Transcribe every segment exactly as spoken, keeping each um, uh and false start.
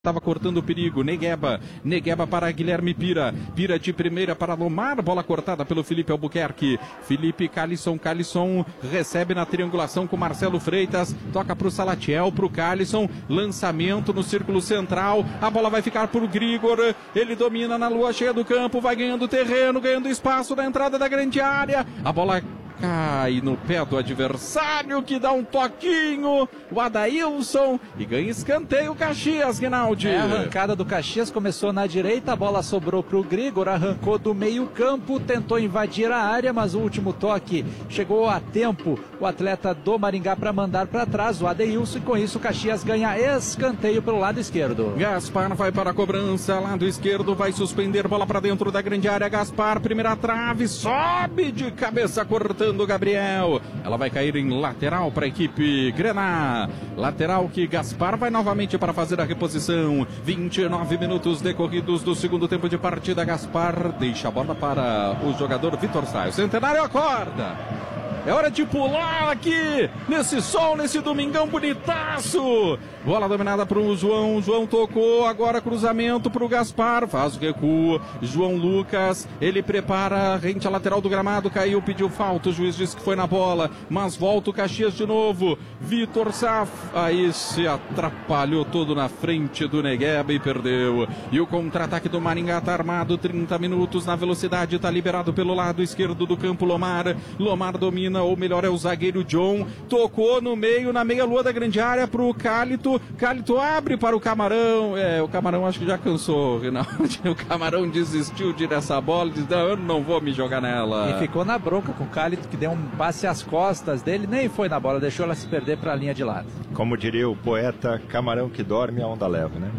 Estava cortando o perigo, Negueba, Negueba para Guilherme Pira, Pira de primeira para Lomar, bola cortada pelo Felipe Albuquerque, Felipe Calisson, Calisson recebe na triangulação com Marcelo Freitas, toca para o Salatiel, para o Calisson, lançamento no círculo central, a bola vai ficar por Grigor, ele domina na lua cheia do campo, vai ganhando terreno, ganhando espaço na entrada da grande área, a bola cai no pé do adversário, que dá um toquinho, o Adailson, e ganha escanteio o Caxias, Rinaldi. É, a arrancada do Caxias começou na direita, a bola sobrou para o Grigor, arrancou do meio campo, tentou invadir a área, mas o último toque chegou a tempo, o atleta do Maringá para mandar para trás, o Adailson, e com isso o Caxias ganha escanteio pelo lado esquerdo. Gaspar vai para a cobrança, lado esquerdo, vai suspender, bola para dentro da grande área, Gaspar, primeira trave, sobe de cabeça cortando o Gabriel, ela vai cair em lateral para a equipe Grená, lateral que Gaspar vai novamente para fazer a reposição, vinte e nove minutos decorridos do segundo tempo de partida, Gaspar deixa a bola para o jogador Vitor Sá, o Centenário acorda, é hora de pular aqui, nesse sol, nesse domingão bonitaço, bola dominada para o João, João tocou, agora cruzamento para o Gaspar, faz o recuo, João Lucas, ele prepara, rente à lateral do gramado, caiu, pediu falta, o juiz disse que foi na bola, mas volta o Caxias de novo, Vitor Saf, aí se atrapalhou todo na frente do Negueba e perdeu, e o contra-ataque do Maringá está armado, trinta minutos na velocidade, está liberado pelo lado esquerdo do campo, Lomar, Lomar domina, ou melhor é o zagueiro John, tocou no meio, na meia-lua da grande área para o Cálito, Cálito abre para o Camarão, é, o Camarão acho que já cansou, Rinaldi, o Camarão desistiu de ir nessa bola, disse, não, eu não vou me jogar nela. E ficou na bronca com o Cálito, que deu um passe às costas dele, nem foi na bola, deixou ela se perder para a linha de lado. Como diria o poeta, Camarão que dorme, a onda leva, né?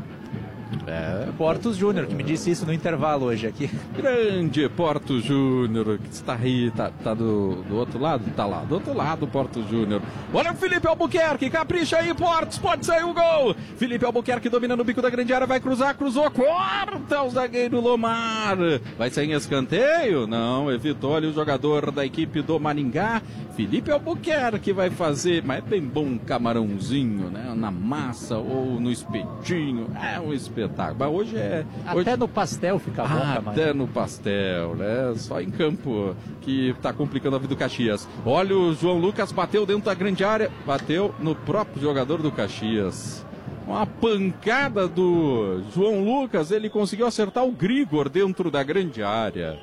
É, Portos Júnior, que me disse isso no intervalo hoje aqui. Grande Portos Júnior, que está aí, tá, tá do, do outro lado? Tá lá, do outro lado, Portos Júnior. Olha o Felipe Albuquerque, capricha aí, Portos, pode sair o gol. Felipe Albuquerque domina no bico da grande área, vai cruzar, cruzou, corta o zagueiro Lomar. Vai sair em escanteio? Não, evitou ali o jogador da equipe do Maringá. Felipe Albuquerque vai fazer, mas é bem bom um camarãozinho, né? Na massa ou no espetinho, é um espetáculo. Mas hoje é... Até hoje... no pastel fica bom, ah, camarão. Até no pastel, né? Só em campo que tá complicando a vida do Caxias. Olha o João Lucas, bateu dentro da grande área, bateu no próprio jogador do Caxias. Uma pancada do João Lucas, ele conseguiu acertar o Grigor dentro da grande área.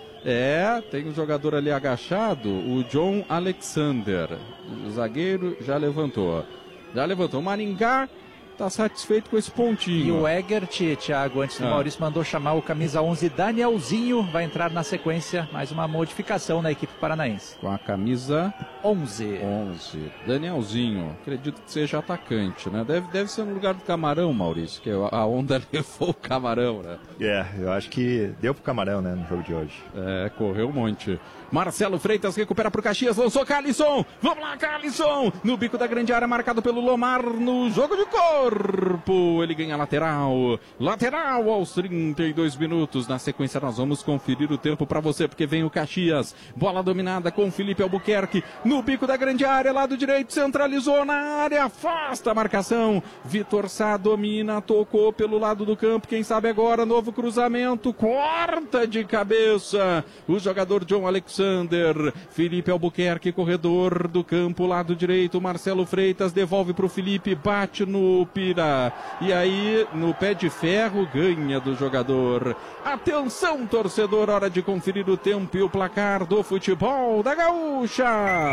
É, tem um jogador ali agachado, o John Alexander. O zagueiro já levantou. Já levantou. O Maringá tá satisfeito com esse pontinho. E o Egert, Thiago, antes do ah. Maurício, mandou chamar o camisa onze, Danielzinho, vai entrar na sequência, mais uma modificação na equipe paranaense. Com a camisa onze. onze. Danielzinho, acredito que seja atacante, né? Deve, deve ser no lugar do Camarão, Maurício, que a onda levou o Camarão, né? É, eu acho que deu pro Camarão, né, no jogo de hoje. É, correu um monte. Marcelo Freitas recupera pro Caxias, lançou Calisson, vamos lá, Calisson, no bico da grande área, marcado pelo Lomar, no jogo de corpo, ele ganha lateral, lateral aos trinta e dois minutos, na sequência nós vamos conferir o tempo para você, porque vem o Caxias, bola dominada com Felipe Albuquerque, no bico da grande área, lado direito, centralizou na área, afasta a marcação, Vitor Sá domina, tocou pelo lado do campo, quem sabe agora, novo cruzamento, corta de cabeça, o jogador John Alexander, Felipe Albuquerque, corredor do campo, lado direito, Marcelo Freitas devolve para o Felipe, bate no Pira, e aí no pé de ferro ganha do jogador. Atenção, torcedor, hora de conferir o tempo e o placar do futebol da Gaúcha.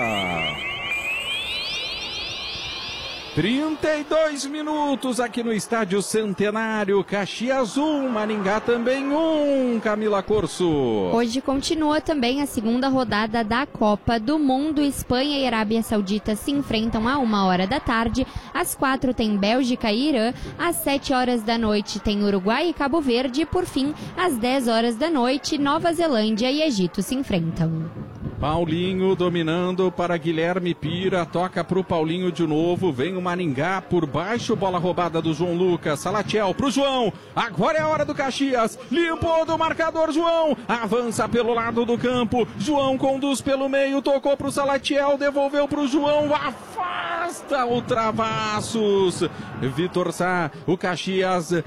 trinta e dois minutos aqui no Estádio Centenário, Caxias um, Maringá também um, Camila Corso. Hoje continua também a segunda rodada da Copa do Mundo. Espanha e Arábia Saudita se enfrentam a uma hora da tarde, às quatro tem Bélgica e Irã, às sete horas da noite tem Uruguai e Cabo Verde e por fim, às dez horas da noite, Nova Zelândia e Egito se enfrentam. Paulinho dominando para Guilherme Pira, toca para o Paulinho de novo, vem o Maringá por baixo, bola roubada do João Lucas, Salatiel para o João, agora é a hora do Caxias, limpou do marcador João, avança pelo lado do campo, João conduz pelo meio, tocou para o Salatiel, devolveu para o João, afasta afasta o Travassos. Vitor Sá, o Caxias